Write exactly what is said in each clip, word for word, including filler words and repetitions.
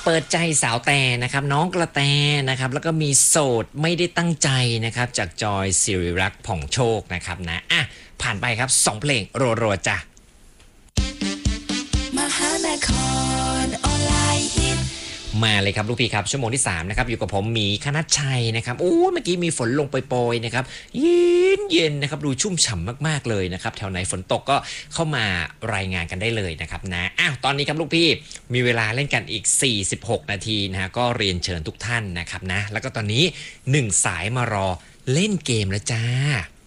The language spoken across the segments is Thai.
เปิดใจสาวแต่นะครับน้องกระแตนะครับแล้วก็มีโสดไม่ได้ตั้งใจนะครับจากจอยสิริรักษ์ผ่องโชคนะครับนะอ่ะผ่านไปครับสองเพลงรัวๆจ้ะมหานครออนไลน์ฮิตมาเลยครับลูกพี่ครับชั่วโมงที่สามนะครับอยู่กับผมหมีคณัชชัยนะครับโอ้เมื่อกี้มีฝนลงโปรยๆนะครับเย็นเย็นนะครับดูชุ่มฉ่ำมากๆเลยนะครับแถวไหนฝนตกก็เข้ามารายงานกันได้เลยนะครับนะอ้าวตอนนี้ครับลูกพี่มีเวลาเล่นกันอีกสี่สิบหกนาทีนะฮะก็เรียนเชิญทุกท่านนะครับนะแล้วก็ตอนนี้หนึ่งสายมารอเล่นเกมแล้วจ้า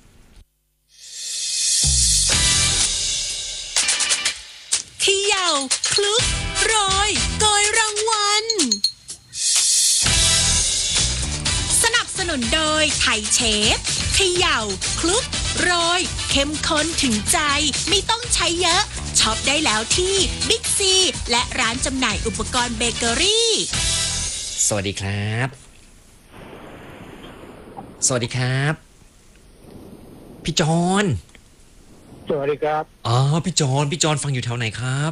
เขย่าคลุกโรยโกยรางวัลสนับสนุนโดยไทยเชฟเขย่าคลุกโรยเข้มข้นถึงใจไม่ต้องใช้เยอะช็อปได้แล้วที่บิ๊กซีและร้านจำหน่ายอุปกรณ์เบเกอรี่สวัสดีครับสวัสดีครับพี่จอนสวัสดีครับอ๋อพี่จอนพี่จอนฟังอยู่แถวไหนครับ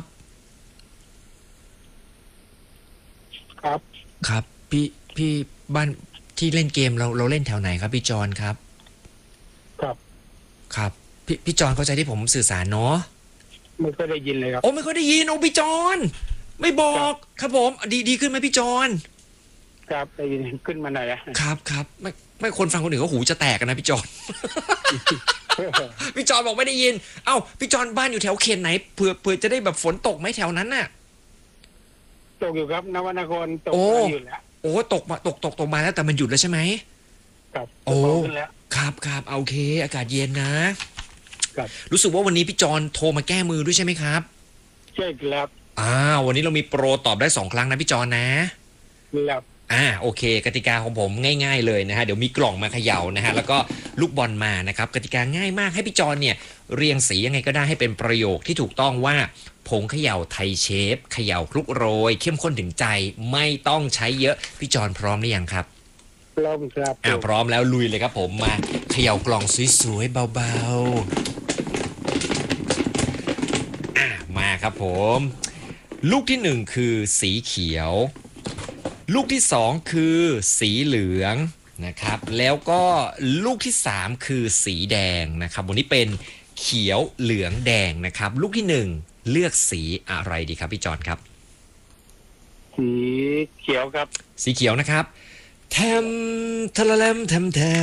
ครับครับพี่พี่บ้านที่เล่นเกมเราเราเล่นแถวไหนครับพี่จอนครับครับครับพี่พี่จอนเข้าใจที่ผมสื่อสารเนาะไม่ค่อยได้ยินเลยครับโอ้ไม่ค่อยได้ยินโอ้พี่จอนไม่บอกครับผมดีดีขึ้นไหมพี่จอนครับได้ยินขึ้นมาหน่อยครับครับไม่ไม่คนฟังคนอื่นก็หูจะแตกกันนะพี่จอน พี่จอนบอกไม่ได้ยินเอ้าพี่จอนบ้านอยู่แถวเขตไหนเผื่อเผื่อจะได้แบบฝนตกไหมแถวนั้นน่ะตกอยู่ครับนวนครตกอยู่แล้วโอ้ตกมาตกตกตกมาแล้วแต่มันหยุดแล้วใช่ไหมครับโอ้ขึ้นแล้วครับครับโอเคอากาศเย็นนะครับรู้สึกว่าวันนี้พี่จอนโทรมาแก้มือด้วยใช่ไหมครับใช่ครับอ่าวันนี้เรามีโปรตอบได้สองครั้งนะพี่จอนนะครับอ่าโอเคกติกาของผมง่ายๆเลยนะฮะเดี๋ยวมีกล่องมาเขย่านะฮะแล้วก็ลูกบอลมานะครับกติกาง่ายมากให้พี่จอนเนี่ยเรียงสียังไงก็ได้ให้เป็นประโยคที่ถูกต้องว่าผงเขย่าไทยเชฟเขย่าคลุกโรยเข้มข้นถึงใจไม่ต้องใช้เยอะพี่จอนพร้อมหรือยังครับพร้อมครับอ่าพร้อมแล้วลุยเลยครับผมมาเขย่ากล่องสวยๆเบาๆอ่ามาครับผมลูกที่หนึ่งคือสีเขียวลูกที่สองคือสีเหลืองนะครับแล้วก็ลูกที่สามคือสีแดงนะครับวันนี้เป็นเขียวเหลืองแดงนะครับลูกที่หนึ่งเลือกสีอะไรดีครับพี่จอนครับสีเขียวครับสีเขียวนะครับแทมทะละแลมแทมแท